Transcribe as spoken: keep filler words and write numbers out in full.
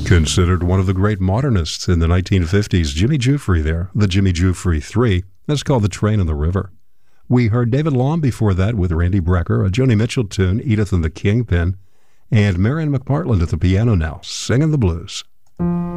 Considered one of the great modernists in the nineteen fifties, Jimmy Giuffre there, the Jimmy Giuffre three. That's called The Train on the River. We heard David Long before that with Randy Brecker, a Joni Mitchell tune, Edith and the Kingpin, and Marian McPartland at the piano now, singing the blues.